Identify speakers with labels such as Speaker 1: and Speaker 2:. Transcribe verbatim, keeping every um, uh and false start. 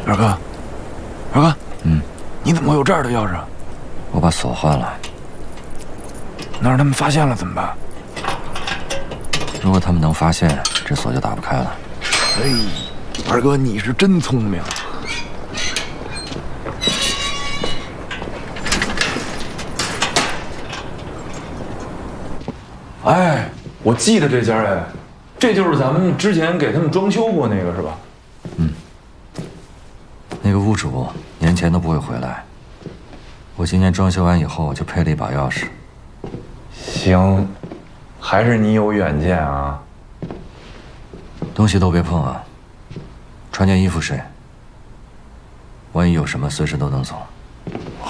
Speaker 1: 二哥，二哥，
Speaker 2: 嗯，
Speaker 1: 你怎么会有这儿的钥匙？
Speaker 2: 我把锁换了。
Speaker 1: 那让他们发现了怎么办？
Speaker 2: 如果他们能发现，这锁就打不开了。
Speaker 1: 哎，二哥，你是真聪明。哎，我记得这家哎，这就是咱们之前给他们装修过那个是吧？
Speaker 2: 嗯。那个屋主年前都不会回来，我今年装修完以后就配了一把钥匙。
Speaker 1: 行，还是你有远见啊。
Speaker 2: 东西都别碰啊，穿件衣服睡。万一有什么，随时都能走。